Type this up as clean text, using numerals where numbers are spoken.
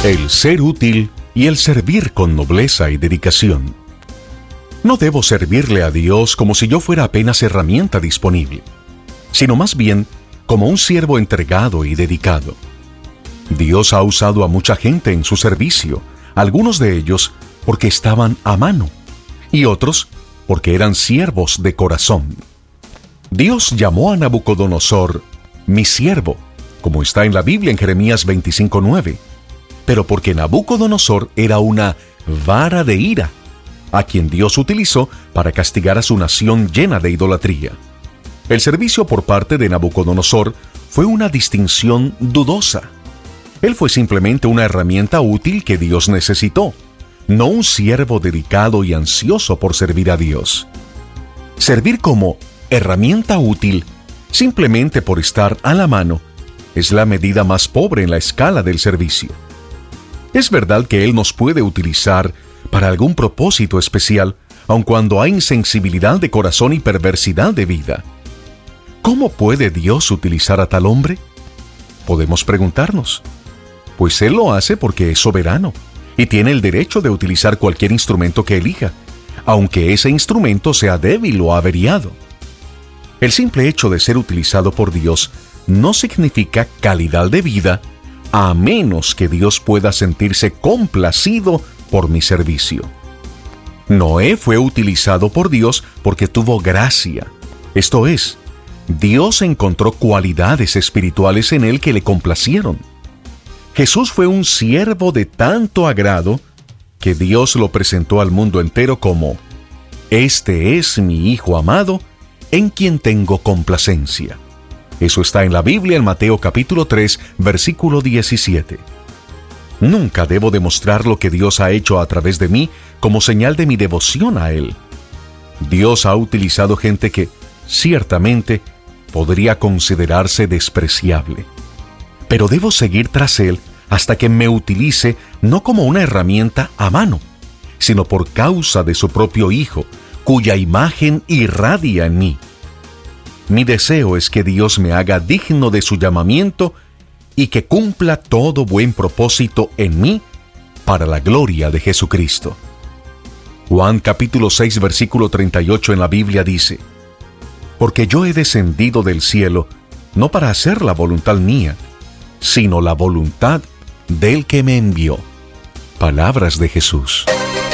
El ser útil y el servir con nobleza y dedicación. No debo servirle a Dios como si yo fuera apenas herramienta disponible, sino más bien como un siervo entregado y dedicado. Dios ha usado a mucha gente en su servicio, algunos de ellos porque estaban a mano, y otros porque eran siervos de corazón. Dios llamó a Nabucodonosor mi siervo, como está en la Biblia en Jeremías 25:9, pero porque Nabucodonosor era una vara de ira, a quien Dios utilizó para castigar a su nación llena de idolatría. El servicio por parte de Nabucodonosor fue una distinción dudosa. Él fue simplemente una herramienta útil que Dios necesitó, no un siervo dedicado y ansioso por servir a Dios. Servir como herramienta útil, simplemente por estar a la mano, es la medida más pobre en la escala del servicio. Es verdad que Él nos puede utilizar para algún propósito especial, aun cuando hay insensibilidad de corazón y perversidad de vida. ¿Cómo puede Dios utilizar a tal hombre? Podemos preguntarnos. Pues Él lo hace porque es soberano y tiene el derecho de utilizar cualquier instrumento que elija, aunque ese instrumento sea débil o averiado. El simple hecho de ser utilizado por Dios no significa calidad de vida, a menos que Dios pueda sentirse complacido por mi servicio. Noé fue utilizado por Dios porque tuvo gracia. Esto es, Dios encontró cualidades espirituales en él que le complacieron. Jesús fue un siervo de tanto agrado que Dios lo presentó al mundo entero como: "Este es mi Hijo amado, en quien tengo complacencia". Eso está en la Biblia en Mateo capítulo 3, versículo 17. Nunca debo demostrar lo que Dios ha hecho a través de mí como señal de mi devoción a Él. Dios ha utilizado gente que, ciertamente, podría considerarse despreciable. Pero debo seguir tras Él hasta que me utilice no como una herramienta a mano, sino por causa de su propio Hijo, cuya imagen irradia en mí. Mi deseo es que Dios me haga digno de su llamamiento y que cumpla todo buen propósito en mí para la gloria de Jesucristo. Juan capítulo 6 versículo 38 en la Biblia dice: "Porque yo he descendido del cielo no para hacer la voluntad mía, sino la voluntad del que me envió". Palabras de Jesús.